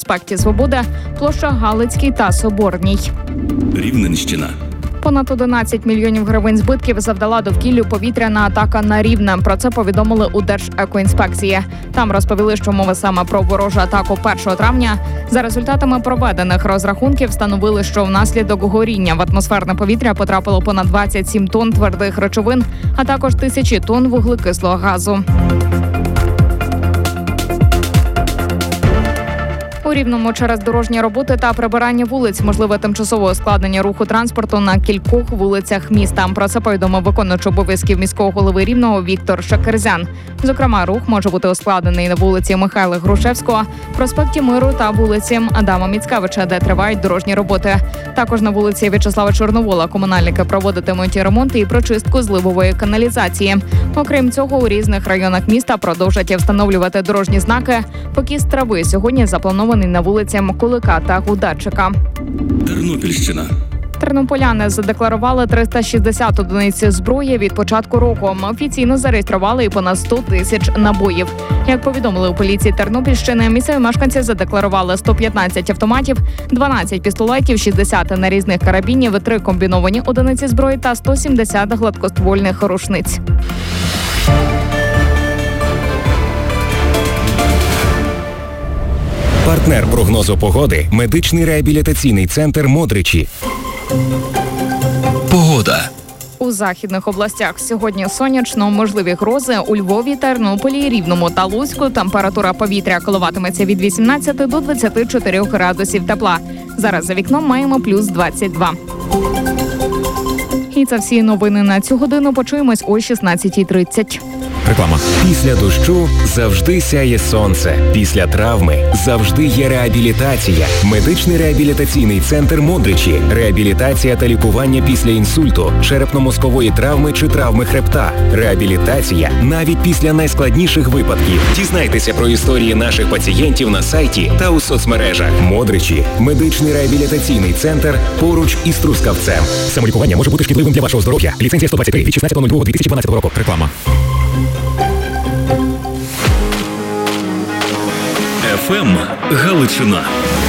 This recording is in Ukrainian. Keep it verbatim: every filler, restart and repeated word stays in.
проспекті Свободи, площа Галицькій та Соборній. Рівненщина. Понад одинадцять мільйонів гривень збитків завдала довкіллю повітряна атака на Рівне. Про це повідомили у Держекоінспекції. Там розповіли, що мова саме про ворожу атаку першого травня. За результатами проведених розрахунків встановили, що внаслідок горіння в атмосферне повітря потрапило понад двадцять сім тонн твердих речовин, а також тисячі тонн вуглекислого газу. У Рівному через дорожні роботи та прибирання вулиць можливе тимчасове ускладнення руху транспорту на кількох вулицях міста. Про це повідомив виконуючий обов'язків міського голови Рівного Віктор Шакерзян. Зокрема, рух може бути ускладнений на вулиці Михайла Грушевського, проспекті Миру та вулиці Адама Міцкевича, де тривають дорожні роботи. Також на вулиці В'ячеслава Чорновола комунальники проводитимуть ремонт і прочистку зливової каналізації. Окрім цього, у різних районах міста продовжать встановлювати дорожні знаки. Покіс трави сьогодні запланований на вулиці Кулика та Гудачика. Тернопільщина. Тернополяни задекларували триста шістдесят одиниць зброї від початку року. Офіційно зареєстрували і понад сто тисяч набоїв. Як повідомили у поліції Тернопільщини, місцеві мешканці задекларували сто п'ятнадцять автоматів, дванадцять пістолетів, шістдесят нарізних карабінів, три комбіновані одиниці зброї та сто сімдесят гладкоствольних рушниць. Партнер прогнозу погоди – медичний реабілітаційний центр «Модричі». Погода. У західних областях сьогодні сонячно, можливі грози. У Львові, Тернополі, Рівному та Луцьку температура повітря коливатиметься від вісімнадцяти до двадцяти чотирьох градусів тепла. Зараз за вікном маємо плюс двадцять два. І це всі новини на цю годину. Почуємось о шістнадцятій тридцять. Реклама. Після дощу завжди сяє сонце. Після травми завжди є реабілітація. Медичний реабілітаційний центр «Модричі». Реабілітація та лікування після інсульту, черепно-мозкової травми чи травми хребта. Реабілітація навіть після найскладніших випадків. Дізнайтеся про історії наших пацієнтів на сайті та у соцмережах. «Модричі» – медичний реабілітаційний центр поруч із Трускавцем. Самолікування може бути шкідливим для вашого здоров'я. Ліцензія сто двадцять три від шістнадцятого лютого дві тисячі дванадцятого року. Реклама. еф ем Галичина.